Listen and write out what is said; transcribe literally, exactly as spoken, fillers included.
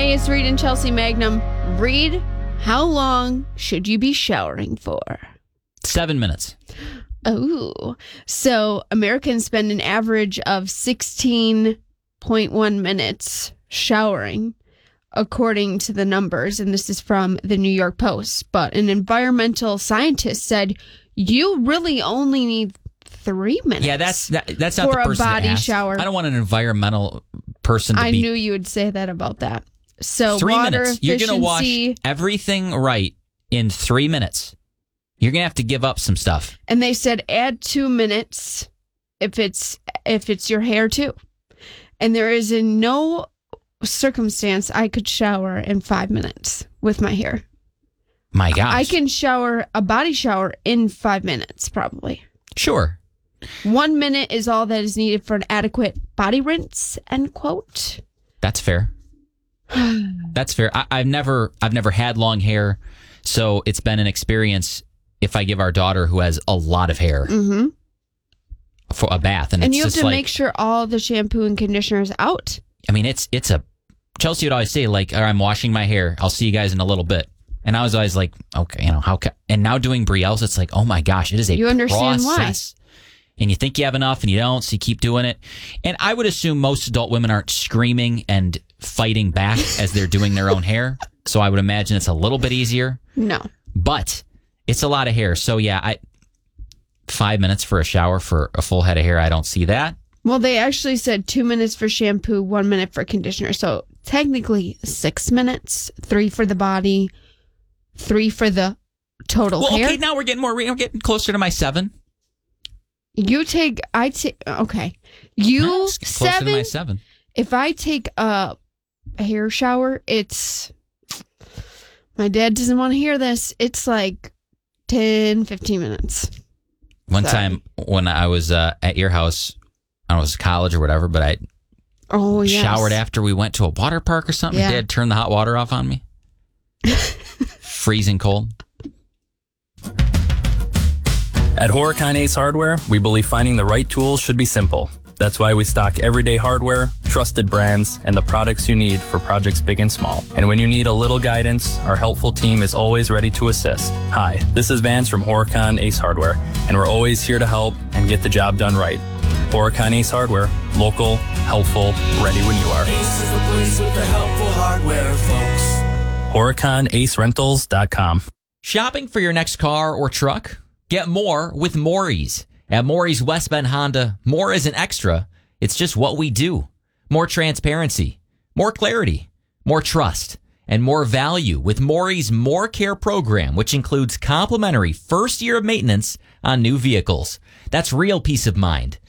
Hey, it's Reed and Chelsea Magnum. Reed, how long should you be showering for? Seven minutes. Oh, so Americans spend an average of sixteen point one minutes showering, according to the numbers. And this is from the New York Post. But an environmental scientist said you really only need three minutes. Yeah, that's that, that's not for the person a body to ask. shower. I don't want an environmental person to I be. knew you would say that about that. So three water minutes. You're going to wash efficiency- everything right in three minutes. You're going to have to give up some stuff. And they said add two minutes if it's if it's your hair too. And there is in no circumstance I could shower in five minutes with my hair. My gosh. I can shower a body shower in five minutes probably. Sure. One minute is all that is needed for an adequate body rinse, end quote. That's fair. That's fair. I, I've never I've never had long hair, so it's been an experience if I give our daughter who has a lot of hair Mm-hmm. for a bath. And, And it's you have just to like, make sure all the shampoo and conditioner is out. I mean, it's it's a Chelsea would always say, like, "All right, I'm washing my hair. I'll see you guys in a little bit." And I was always like, okay, you know, how ca-? And now doing Brielle's, it's like, oh my gosh, it is a You understand why. process. And you think you have enough and you don't, so you keep doing it. And I would assume most adult women aren't screaming and fighting back as they're doing their own hair. So I would imagine it's a little bit easier. No. But it's a lot of hair. So yeah, I five minutes for a shower for a full head of hair, I don't see that. Well, they actually said two minutes for shampoo, one minute for conditioner. So technically six minutes, three for the body, three for the total Well, hair. okay, now we're getting more, we're getting closer to my seven. You take, I take, okay. You No, it's closer to my seven, seven. if I take a, a hair shower, it's, my dad doesn't want to hear this. It's like ten, fifteen minutes. One Sorry. time when I was uh, at your house, I don't know, it was college or whatever, but I Oh, yes. showered after we went to a water park or something. Yeah. Dad turned the hot water off on me. Freezing cold. At Horicon Ace Hardware, we believe finding the right tools should be simple. That's why we stock everyday hardware, trusted brands, and the products you need for projects big and small. And when you need a little guidance, our helpful team is always ready to assist. Hi, this is Vance from Horicon Ace Hardware, and we're always here to help and get the job done right. Horicon Ace Hardware, local, helpful, ready when you are. Ace is the place with the helpful hardware, folks. Horicon Ace Rentals dot com. Shopping for your next car or truck? Get more with Maury's. At Maury's West Bend Honda, more isn't extra. It's just what we do. More transparency, more clarity, more trust, and more value with Maury's More Care program, which includes complimentary first year of maintenance on new vehicles. That's real peace of mind.